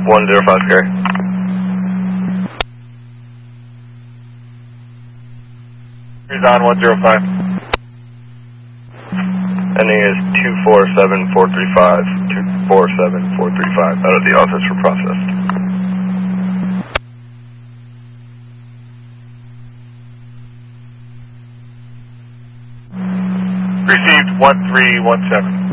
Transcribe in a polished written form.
105, Gary. He's on 105. Ending is 247435. 247435. Out of the office for processed. Received 1317.